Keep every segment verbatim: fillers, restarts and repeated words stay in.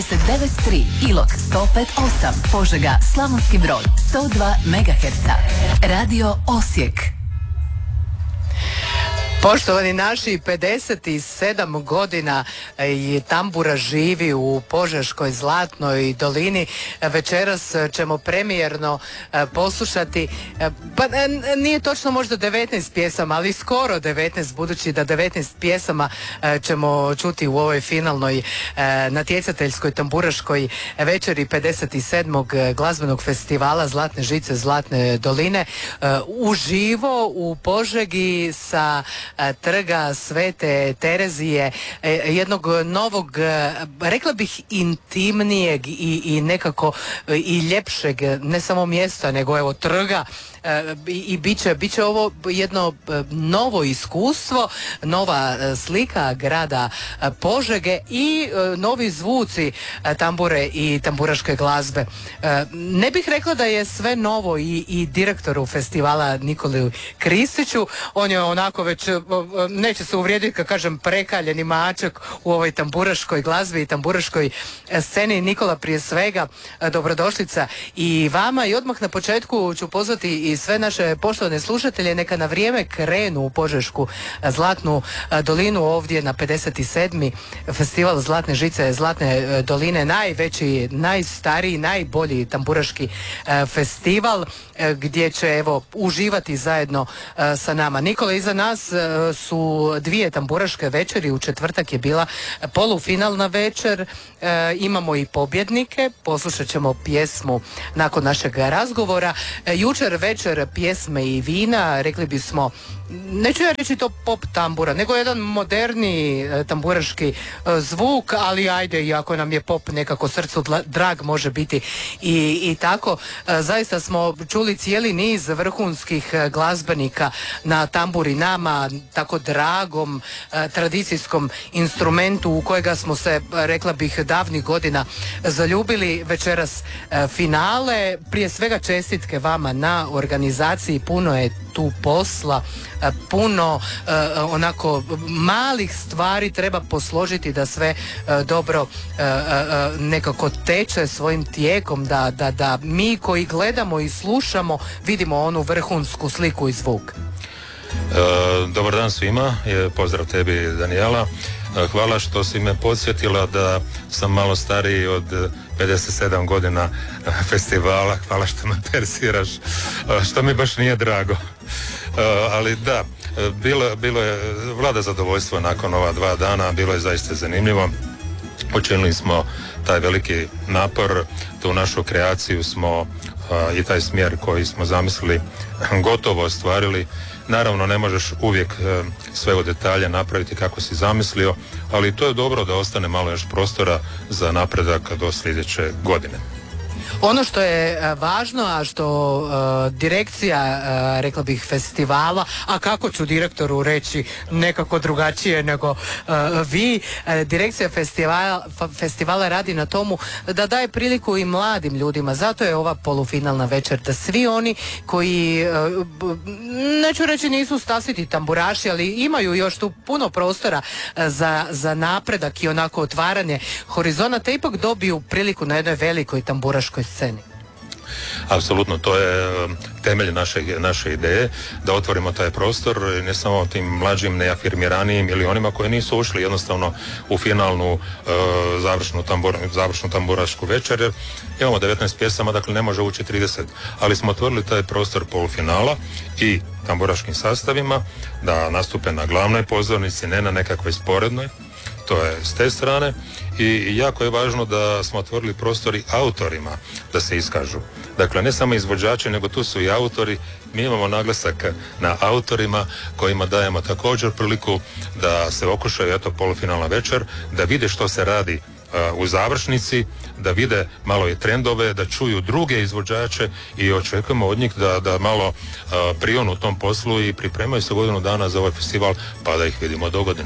devet tri, Ilok sto pet osam, Požega, Slavonski Brod sto dva megaherca. Radio Osijek. Poštovani naši, pedeset sedam godina i tambura živi u Požeškoj Zlatnoj dolini. Večeras ćemo premijerno poslušati, pa nije točno možda devetnaest pjesama, ali skoro devetnaest, budući da devetnaest pjesama ćemo čuti u ovoj finalnoj natjecateljskoj tamburaškoj večeri pedeset sedmog glazbenog festivala Zlatne žice Zlatne doline uživo u Požegi sa trga Svete Terezije, jednog novog, rekla bih, intimnijeg i, i nekako i ljepšeg, ne samo mjesta, nego evo trga. I, i bit će, bit će ovo jedno novo iskustvo, nova slika grada Požege i novi zvuci tambure i tamburaške glazbe. Ne bih rekla da je sve novo i, i direktoru festivala Nikoli Kristiću. On je onako već, neće se uvrijediti kad kažem, prekaljeni mačak u ovoj tamburaškoj glazbi i tamburaškoj sceni. Nikola, prije svega dobrodošlica i vama, i odmah na početku ću pozvati i sve naše poštovane slušatelje neka na vrijeme krenu u Požešku Zlatnu dolinu, ovdje na pedeset sedmi festival Zlatne žice Zlatne doline, najveći, najstariji, najbolji tamburaški festival gdje će evo uživati zajedno sa nama. Nikola, iza nas su dvije tamburaške večeri, u četvrtak je bila polufinalna večer, imamo i pobjednike, poslušat ćemo pjesmu nakon našeg razgovora. Jučer večer pjesme i vina, rekli bismo, neću ja reći to pop tambura, nego jedan moderni tamburaški zvuk, ali ajde, iako nam je pop nekako srcu drag, može biti i, i tako. Zaista smo čuli cijeli niz vrhunskih glazbenika na tamburi, nama tako dragom tradicijskom instrumentu u kojega smo se, rekla bih, davnih godina zaljubili. Večeras finale, prije svega čestitke vama na organizaciji, puno je tu posla, puno uh, onako malih stvari treba posložiti da sve uh, dobro uh, uh, nekako teče svojim tijekom, da, da, da mi koji gledamo i slušamo vidimo onu vrhunsku sliku i zvuk. E, dobar dan svima, pozdrav tebi, Danijela. Hvala što si me podsjetila da sam malo stariji od pedeset sedam godina festivala. Hvala što me persiraš, što mi baš nije drago. Ali da, bilo, bilo je vlada zadovoljstvo nakon ova dva dana, bilo je zaista zanimljivo. Učinili smo taj veliki napor, tu našu kreaciju smo i taj smjer koji smo zamislili gotovo ostvarili. Naravno, ne možeš uvijek e, sve u detalje napraviti kako si zamislio, ali to je dobro da ostane malo još prostora za napredak do sljedeće godine. Ono što je važno, a što uh, direkcija, uh, rekla bih, festivala, a kako ću direktoru reći nekako drugačije nego uh, vi, uh, direkcija festivala, festivala radi na tomu da daje priliku i mladim ljudima. Zato je ova polufinalna večer, da svi oni koji, uh, neću reći nisu stasiti tamburaši, ali imaju još tu puno prostora uh, za, za napredak i onako otvaranje horizonata, ipak dobiju priliku na jednoj velikoj tamburaškoj sceni. Apsolutno, to je temelj naše, naše ideje, da otvorimo taj prostor ne samo tim mlađim, neafirmiranijim ili onima koji nisu ušli jednostavno u finalnu e, završnu, tambur, završnu tamburašku večer, jer imamo devetnaest pjesama, dakle ne može ući trideset, ali smo otvorili taj prostor polufinala i tamburaškim sastavima da nastupe na glavnoj pozornici, ne na nekakvoj sporednoj. To je s te strane i jako je važno da smo otvorili prostori autorima da se iskažu. Dakle, ne samo izvođači, nego tu su i autori. Mi imamo naglasak na autorima kojima dajemo također priliku da se okušaju, eto, polufinalna večer, da vide što se radi uh, u završnici, da vide malo i trendove, da čuju druge izvođače i očekujemo od njih da, da malo uh, prionu tom poslu i pripremaju se godinu dana za ovaj festival, pa da ih vidimo do godine.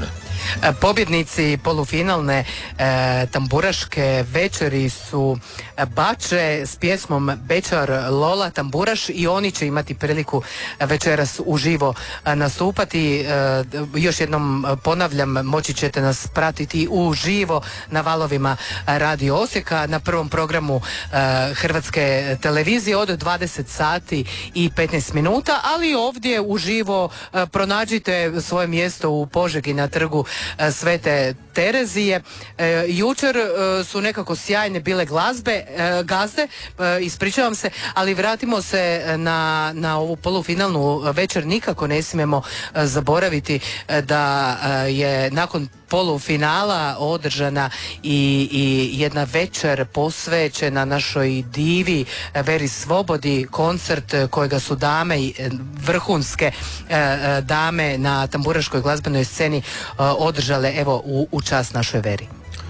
Pobjednici polufinalne e, tamburaške večeri su Bače s pjesmom Bečar Lola tamburaš i oni će imati priliku večeras uživo nastupati. E, još jednom ponavljam, moći ćete nas pratiti uživo na valovima Radio Osijeka na prvom programu e, Hrvatske televizije od dvadeset sati i petnaest minuta, ali ovdje uživo e, pronađite svoje mjesto u Požegi na trgu Svete Terezije. E, jučer e, su nekako sjajne bile glazbe, e, gazde, e, ispričavam se, ali vratimo se na, na ovu polufinalnu večer. Nikako ne smijemo e, zaboraviti e, da e, je nakon polufinala održana i, i jedna večer posvećena našoj divi Veri Svobodi, koncert kojega su dame, vrhunske e, dame na tamburaškoj glazbenoj sceni e, održale evo u, u čast našoj Veri.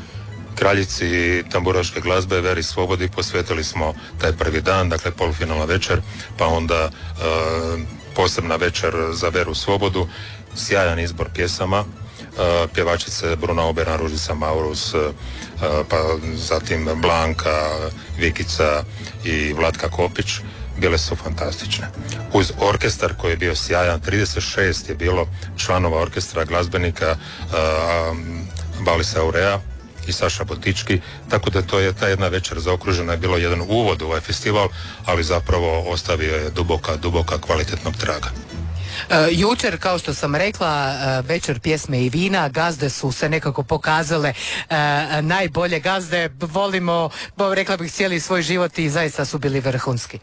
Kraljici tamburaške glazbe Veri Svobodi posvetili smo taj prvi dan, dakle polufinalna večer, pa onda e, posebna večer za Veru Svobodu, sjajan izbor pjesama, Uh, pjevačice Bruna Oberan, Ružica Maurus, uh, pa zatim Blanka, Vikica i Vlatka Kopić, bile su fantastične. Uz orkestar koji je bio sjajan, trideset šest je bilo članova orkestra glazbenika, uh, Balisa Aurea i Saša Botički, tako da to je ta jedna večer zaokružena, je bilo jedan uvod u ovaj festival, ali zapravo ostavio je duboka, duboka kvalitetnog traga. Uh, jučer, kao što sam rekla, uh, večer pjesme i vina, gazde su se nekako pokazale uh, najbolje gazde, volimo, rekla bih, cijeli svoj život i zaista su bili vrhunski.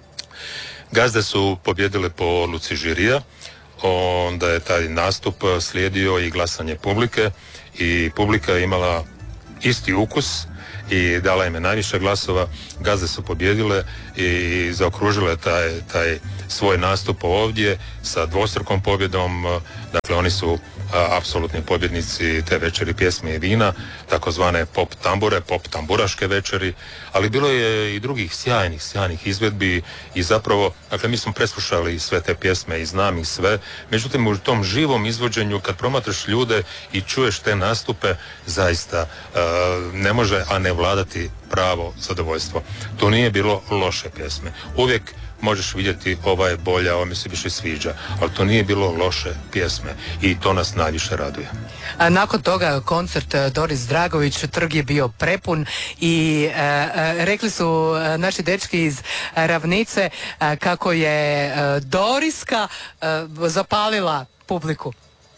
Gazde su pobjedile po odluci žirija, onda je taj nastup slijedio i glasanje publike i publika je imala isti ukus i dala im je najviše glasova. Gazde su pobjedile i zaokružile taj, taj svoj nastup ovdje sa dvostrukom pobjedom. Dakle, oni su a, apsolutni pobjednici te večeri pjesme i vina, takozvane pop tambure, pop tamburaške večeri, ali bilo je i drugih sjajnih, sjajnih izvedbi i zapravo, dakle, mi smo preslušali sve te pjesme i znam ih sve, međutim u tom živom izvođenju kad promatraš ljude i čuješ te nastupe, zaista a, ne može, a ne vladati pravo zadovoljstvo. To nije bilo loše pjesme. Uvijek možeš vidjeti ova je bolja, ova mi se više sviđa, ali to nije bilo loše pjesme i to nas najviše raduje. A nakon toga koncert Doris Dragović, trg je bio prepun i e, e, rekli su naši dečki iz Ravnice e, kako je e, Doriska e, zapalila publiku.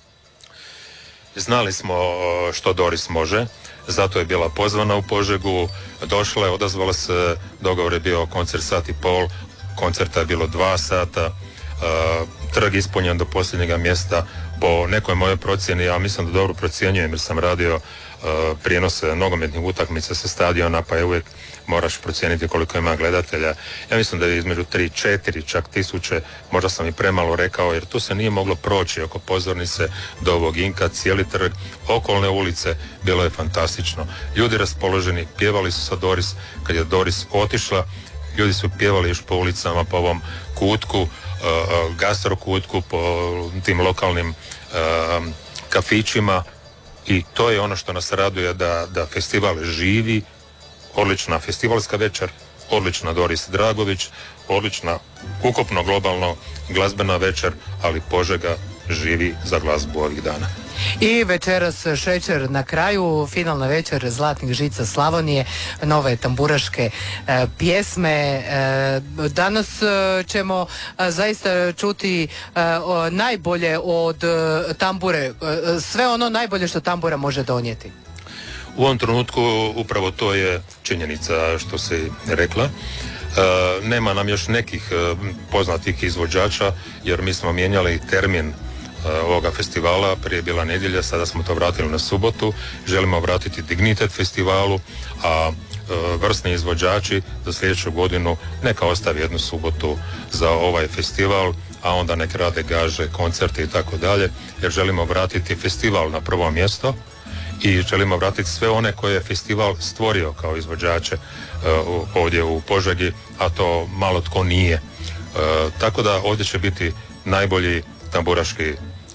Znali smo što Doris može, zato je bila pozvana u Požegu, došla je, odazvala se, dogovor je bio koncert sat i pol, koncerta je bilo dva sata, uh, trg ispunjen do posljednjega mjesta po nekoj mojoj procjeni, ja mislim da dobro procjenjujem jer sam radio uh, prijenose nogometnih utakmica sa stadiona, pa je uvijek moraš procijeniti koliko ima gledatelja. Ja mislim da je između tri, četiri, čak tisuće, možda sam i premalo rekao, jer tu se nije moglo proći oko pozornice do ovog Inka, cijeli trg, okolne ulice, bilo je fantastično. Ljudi raspoloženi, pjevali su sa Doris, kad je Doris otišla, ljudi su pjevali još po ulicama, po ovom kutku, uh, gastro kutku, po tim lokalnim uh, kafićima i to je ono što nas raduje da, da festival živi, odlična festivalska večer, odlična Doris Dragović, odlična ukupno globalno glazbena večer, ali Požega živi za glazbu ovih dana. I večeras šećer na kraju, finalna večer Zlatnih žica Slavonije, nove tamburaške e, pjesme. E, danas e, ćemo e, zaista čuti e, o, najbolje od e, tambure, e, sve ono najbolje što tambura može donijeti. U ovom trenutku upravo to je činjenica što si rekla. E, nema nam još nekih e, poznatih izvođača jer mi smo mijenjali termin ovoga festivala, prije bila nedjelja, sada smo to vratili na subotu, želimo vratiti dignitet festivalu, a e, vrsni izvođači za sljedeću godinu neka ostavi jednu subotu za ovaj festival, a onda nek rade gaže, koncerte i tako dalje, jer želimo vratiti festival na prvo mjesto i želimo vratiti sve one koje je festival stvorio kao izvođače e, ovdje u Požegi, a to malo tko nije. E, tako da ovdje će biti najbolji tamburaški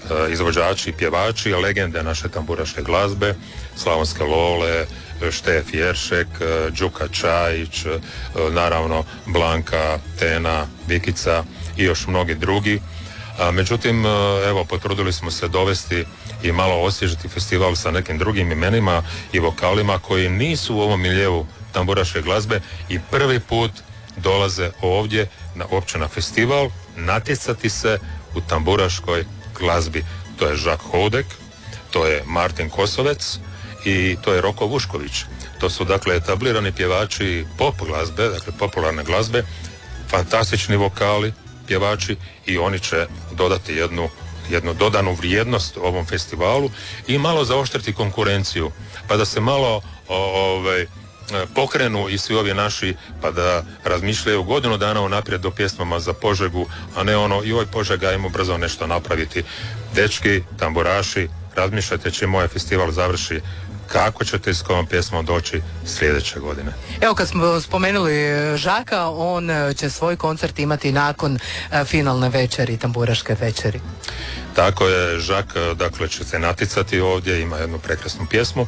izvođači i pjevači, legende naše tamburaške glazbe, Slavonske Lole, Štef Jeršek, Đuka Čajić, naravno Blanka, Tena, Vikica i još mnogi drugi. A, međutim, evo, potrudili smo se dovesti i malo osvježiti festival sa nekim drugim imenima i vokalima koji nisu u ovom miljeu tamburaške glazbe i prvi put dolaze ovdje na, uopće na festival natjecati se u tamburaškoj glazbi. To je Žak Houdek, to je Martin Kosovec i to je Roko Vušković. To su dakle etablirani pjevači pop glazbe, dakle popularne glazbe, fantastični vokali, pjevači i oni će dodati jednu, jednu dodanu vrijednost ovom festivalu i malo zaoštriti konkurenciju, pa da se malo o, ovaj, pokrenu i svi ovi naši, pa da razmišljaju godinu dana unaprijed o pjesmama za Požegu, a ne ono, joj Požega, ajmo brzo nešto napraviti. Dečki, tamburaši, razmišljajte čim ovaj festival završi, kako ćete s kojom pjesmom doći sljedeće godine. Evo, kad smo spomenuli Žaka, on će svoj koncert imati nakon finalne večeri, tamburaške večeri. Tako je, Žak, dakle, će se naticati ovdje, ima jednu prekrasnu pjesmu,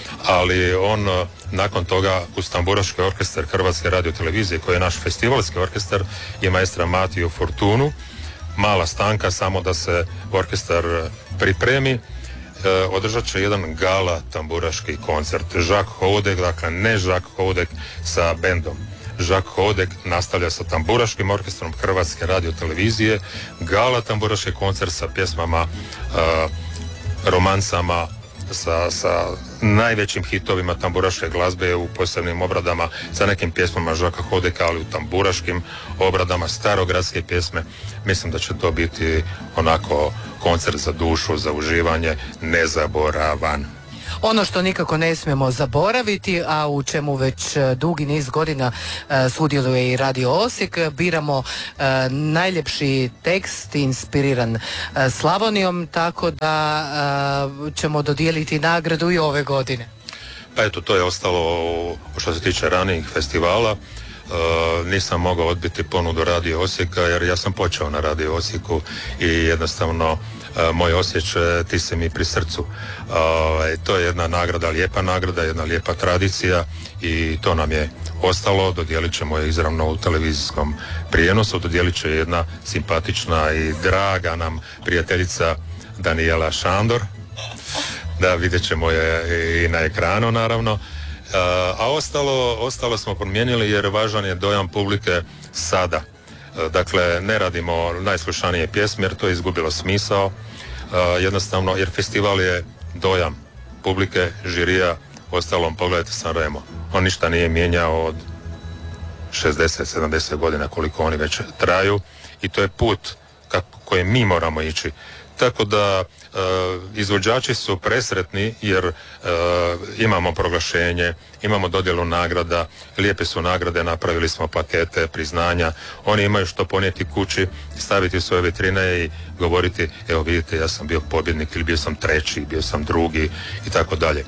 ali on nakon toga uz tamburaški orkestar Hrvatske radiotelevizije, koji je naš festivalski orkestar, i maestra Matiju Fortunu, mala stanka samo da se orkestar pripremi, održat će jedan gala tamburaški koncert. Žak Houdek, dakle ne Žak Houdek sa bendom. Žak Houdek nastavlja sa tamburaškim orkestrom Hrvatske radiotelevizije, gala tamburaški koncert sa pjesmama, uh, romancama, sa, sa najvećim hitovima tamburaške glazbe u posebnim obradama, sa nekim pjesmama Žaka Houdeka, ali u tamburaškim obradama, starogradske pjesme. Mislim da će to biti onako koncert za dušu, za uživanje, nezaboravan. Ono što nikako ne smijemo zaboraviti, a u čemu već dugi niz godina e, sudjeluje i Radio Osijek, biramo e, najljepši tekst inspiriran e, Slavonijom, tako da e, ćemo dodijeliti nagradu i ove godine. Pa eto, to je ostalo što se tiče ranijih festivala. Uh, nisam mogao odbiti ponudu Radio Osijeka jer ja sam počeo na Radio Osijeku i jednostavno uh, moj osjećaj ti se mi pri srcu. Uh, to je jedna nagrada, lijepa nagrada, jedna lijepa tradicija i to nam je ostalo. Dodijelit ćemo je izravno u televizijskom prijenosu, dodijelit će jedna simpatična i draga nam prijateljica Danijela Šandor. Da, vidjet ćemo je i na ekranu naravno. Uh, a ostalo, ostalo smo promijenili jer važan je dojam publike sada. Uh, dakle, ne radimo najslušanije pjesme jer to je izgubilo smisao. Uh, jednostavno, jer festival je dojam publike, žirija. Ostalom, pogledajte San Remo. On ništa nije mijenjao od šezdeset sedamdeset godina koliko oni već traju i to je put kako, koji mi moramo ići. Tako da e, izvođači su presretni jer e, imamo proglašenje, imamo dodjelu nagrada, lijepe su nagrade, napravili smo pakete, priznanja, oni imaju što ponijeti kući, staviti svoje vitrine i govoriti, evo vidite, ja sam bio pobjednik ili bio sam treći, bio sam drugi i tako dalje.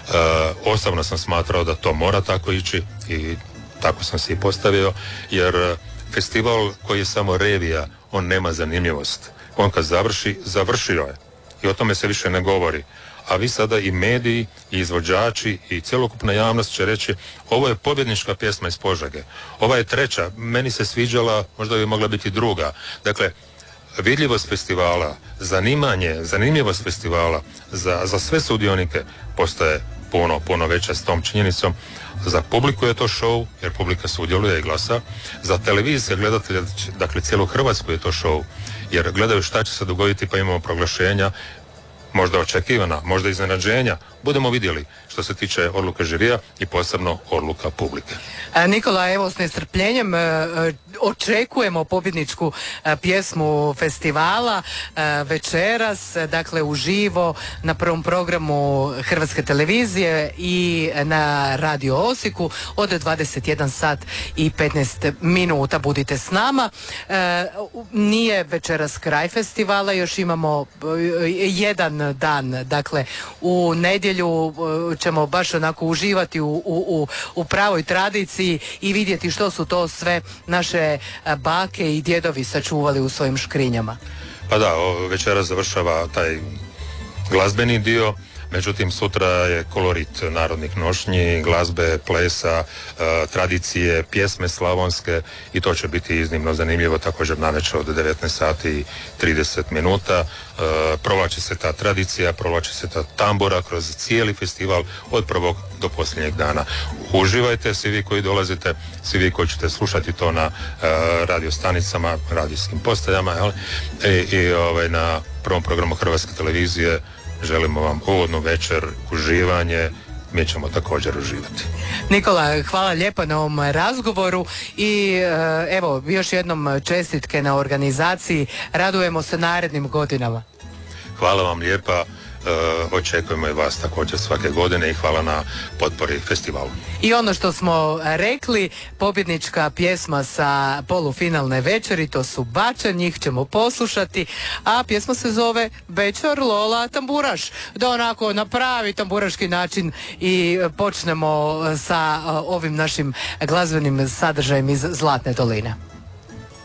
Osobno sam smatrao da to mora tako ići i tako sam si i postavio, jer festival koji je samo revija, on nema zanimljivost. On kad završi, završio je. I o tome se više ne govori. A vi sada i mediji, i izvođači, i cjelokupna javnost će reći ovo je pobjednička pjesma iz Požege. Ova je treća, meni se sviđala, možda bi mogla biti druga. Dakle, vidljivost festivala, zanimanje, zanimljivost festivala za, za sve sudionike postaje puno, puno veća s tom činjenicom. Za publiku je to show, jer publika sudjeluje i glasa. Za televizije gledatelja, dakle cijelu Hrvatsku je to show, jer gledaju šta će se dogoditi, pa imamo proglašenja, možda očekivana, možda iznenađenja. Budemo vidjeli što se tiče odluke žirija i posebno odluka publike. Nikola, evo s nestrpljenjem očekujemo pobjedničku pjesmu festivala večeras, dakle uživo na prvom programu Hrvatske televizije i na Radio Osijeku od dvadeset jedan sat i petnaest minuta. Budite s nama. Nije večeras kraj festivala, još imamo jedan dan, dakle u nedjelju ćemo baš onako uživati u, u, u, u pravoj tradiciji i vidjeti što su to sve naše bake i djedovi sačuvali u svojim škrinjama. Pa da, večera završava taj glazbeni dio, međutim sutra je kolorit narodnih nošnji, glazbe, plesa, e, tradicije, pjesme slavonske i to će biti iznimno zanimljivo također navečer od devetnaest sati i trideset minuta. E, provlači se ta tradicija, provlači se ta tambura kroz cijeli festival od prvog do posljednjeg dana. Uživajte svi vi koji dolazite, svi vi koji ćete slušati to na e, radio stanicama, radijskim postajama, jel? I, i ovaj, na prvom programu Hrvatske televizije želimo vam uvodnu večer, uživanje, mi ćemo također uživati. Nikola, hvala lijepo na ovom razgovoru i evo, još jednom čestitke na organizaciji, radujemo se narednim godinama. Hvala vam lijepa. Uh, očekujemo i vas također svake godine i hvala na potpori festivalu. I ono što smo rekli, pobjednička pjesma sa polufinalne večeri, to su Bača, njih ćemo poslušati, a pjesma se zove Večer Lola tamburaš, da onako na pravi tamburaški način i počnemo sa ovim našim glazbenim sadržajem iz Zlatne doline.